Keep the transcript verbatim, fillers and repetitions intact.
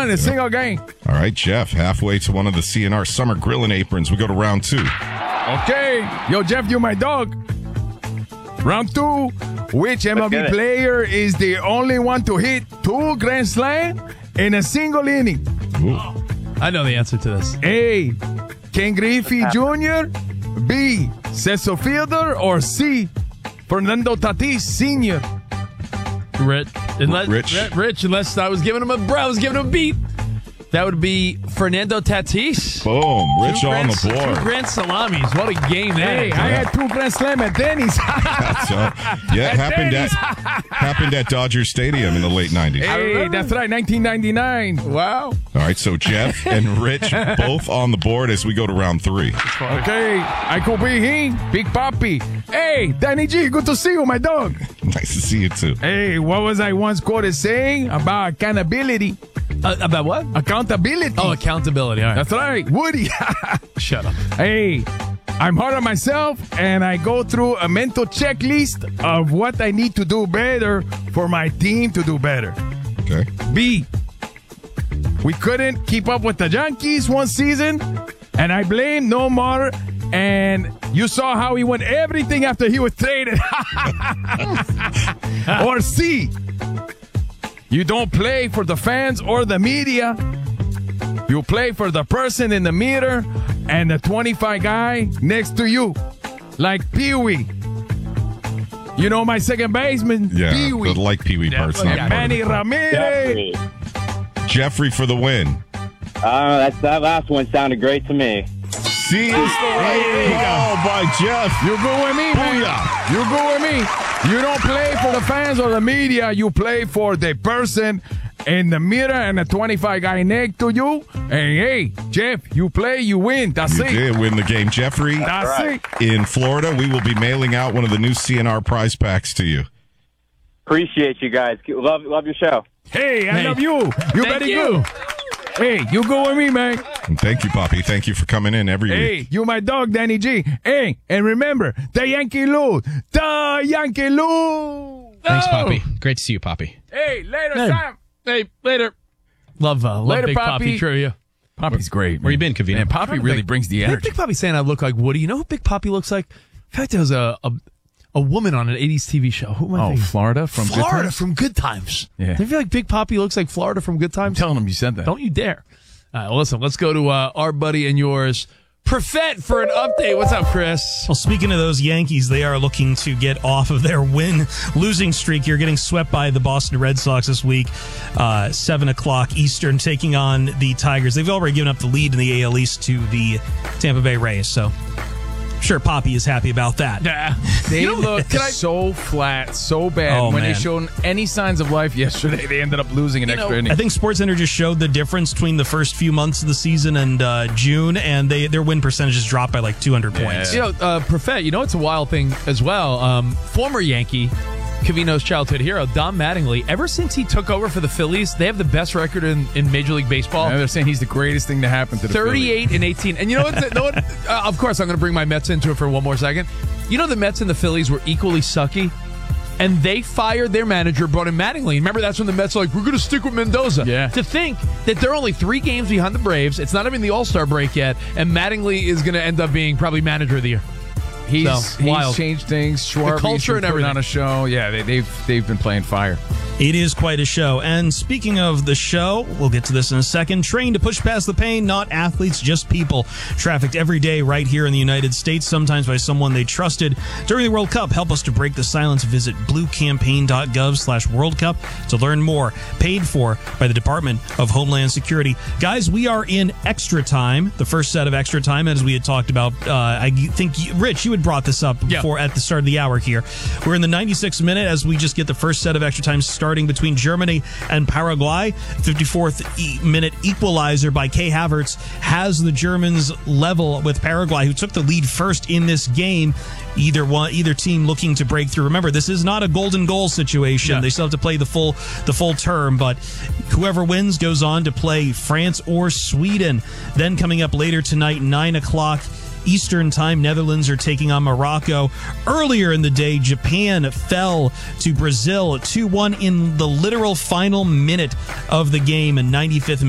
won a single game. All right, Jeff, halfway to one of the C N R summer grilling aprons. We go to round two. Okay. Yo, Jeff, you my dog. Round two. Which M L B player is the only one to hit two grand slams in a single inning? Ooh. I know the answer to this. A. Ken Griffey Junior B. Cecil Fielder, or C. Fernando Tatis Senior Rich. Unless, Rich. Rich, unless I was giving him a I was giving him a beat. That would be Fernando Tatis. Boom. Rich Two on grand, the board. Two grand salamis. What a game that Hey, is. I had two grand slam at Denny's. So, yeah, it happened at, happened at Dodger Stadium in the late nineties. Hey, that's right, nineteen ninety-nine. Wow. All right, so Jeff and Rich both on the board as we go to round three. Okay, I could be him, Big Papi. Hey, Danny G, good to see you, my dog. Nice to see you, too. Hey, what was I once quoted saying about accountability? Uh, about what? Accountability. Oh, accountability. All right. That's right, Woody. Shut up. Hey, I'm hard on myself, and I go through a mental checklist of what I need to do better for my team to do better. Okay. B, we couldn't keep up with the Yankees one season, and I blame Nomar, and you saw how he won everything after he was traded. Or C, you don't play for the fans or the media. You play for the person in the mirror and the twenty-five guy next to you. Like Pee-wee. You know my second baseman, Yeah, Pee-wee. the like Pee Wee part's not And part of Manny it. Ramirez. Jeffrey for the win. Uh, that's, that last one sounded great to me. C is the right call by Jeff. You go with me, man. Booyah. You go with me. You don't play for the fans or the media. You play for the person in the mirror and the twenty-five guy next to you. And hey, Jeff, you play, you win. That's You it. did win the game. Jeffrey, That's right. it. in Florida, we will be mailing out one of the new C N R prize packs to you. Appreciate you guys. Love love your show. Hey, I Hey. love you. You Thank better you. go. Hey, you go with me, man. And thank you, Poppy. Thank you for coming in every Hey, week. you my dog, Danny G. Hey, and remember, the Yankee lose. The Yankee lose. Thanks, Oh. Poppy. Great to see you, Poppy. Hey, later, Hey. Sam. Hey, later. Love, uh, love Later, Big Poppy. Poppy trivia. Poppy's great. Where you been, Cavino? Man, Poppy Trying to really think. brings the I think energy. Big Poppy saying I look like Woody. You know who Big Poppy looks like? In fact, there was a a, a woman on an eighties T V show. Who am I Oh, thinking? Florida from Good Florida Times? from Good Times. Yeah. Do you feel like Big Poppy looks like Florida from Good I'm Times? telling him you said that. Don't you dare. All right, well, listen, let's go to uh, our buddy and yours, Perfett, for an update. What's up, Chris? Well, speaking of those Yankees, they are looking to get off of their win-losing streak. You're getting swept by the Boston Red Sox this week, uh, seven o'clock Eastern, taking on the Tigers. They've already given up the lead in the A L East to the Tampa Bay Rays, so I'm sure Poppy is happy about that. Nah. They You know, looked can I- so flat, so bad. Oh, when man. they showed any signs of life yesterday, they ended up losing an You extra know, inning. I think SportsCenter just showed the difference between the first few months of the season and uh, June, and they their win percentages dropped by like two hundred points. You know, uh, Perfett, you know it's a wild thing as well. Um, former Yankee, Cavino's childhood hero, Don Mattingly, ever since he took over for the Phillies, they have the best record in, in Major League Baseball. And they're saying he's the greatest thing to happen to the thirty-eight Phillies. and eighteen. And you know what? know what uh, of course, I'm going to bring my Mets into it for one more second. You know the Mets and the Phillies were equally sucky, and they fired their manager, brought in Mattingly. Remember, that's when the Mets were like, we're going to stick with Mendoza. Yeah. To think that they're only three games behind the Braves, it's not even the All-Star break yet, and Mattingly is going to end up being probably manager of the year. He's, So, he's wild. changed things. Schwarber, culture he's been and putting everything. on a show. Yeah, they, they've they've been playing fire. It is quite a show. And speaking of the show, we'll get to this in a second. Trained to push past the pain, not athletes, just people. Trafficked every day right here in the United States, sometimes by someone they trusted. During the World Cup, help us to break the silence. Visit bluecampaign.gov slash World Cup to learn more. Paid for by the Department of Homeland Security. Guys, we are in extra time, the first set of extra time, as we had talked about. Uh, I think, you, Rich, you had brought this up Yeah. before at the start of the hour here. We're in the ninety-sixth minute as we just get the first set of extra time starting between Germany and Paraguay. fifty-fourth e- minute equalizer by Kai Havertz has the Germans level with Paraguay, who took the lead first in this game. Either one, either team looking to break through. Remember, this is not a golden goal situation. Yeah. They still have to play the full the full term, but whoever wins goes on to play France or Sweden. Then coming up later tonight, nine o'clock Eastern Time, Netherlands are taking on Morocco. Earlier in the day, Japan fell to Brazil two one in the literal final minute of the game, and ninety-fifth